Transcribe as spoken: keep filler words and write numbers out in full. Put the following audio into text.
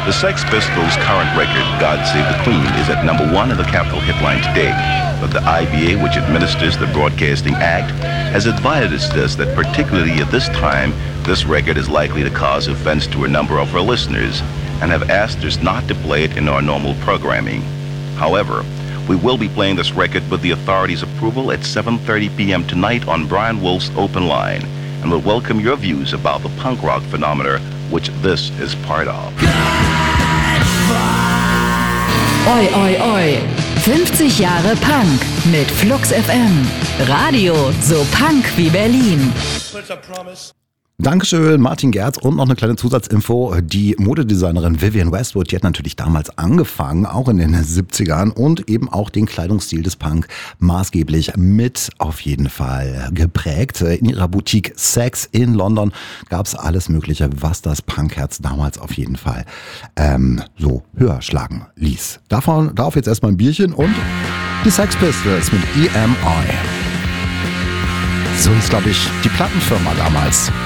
The Sex Pistols' current record, God Save the Queen, is at number one in the Capitol Hitline today. But the I B A, which administers the Broadcasting Act, has advised us that particularly at this time, this record is likely to cause offense to a number of our listeners and have asked us not to play it in our normal programming. However, we will be playing this record with the authorities' approval at seven thirty p.m. tonight on Brian Wolf's Open Line, and will welcome your views about the punk rock phenomena, which this is part of. Oi, oi, oi. fünfzig Jahre Punk mit Flux F M. Radio so Punk wie Berlin. Dankeschön, Martin Gerz. Und noch eine kleine Zusatzinfo. Die Modedesignerin Vivienne Westwood, die hat natürlich damals angefangen, auch in den siebzigern, und eben auch den Kleidungsstil des Punk maßgeblich mit auf jeden Fall geprägt. In ihrer Boutique Sex in London gab es alles Mögliche, was das Punkherz damals auf jeden Fall ähm, so höher schlagen ließ. Davon, darauf jetzt erstmal ein Bierchen und die Sex Pistols mit E M I. So ist, glaube ich, die Plattenfirma damals.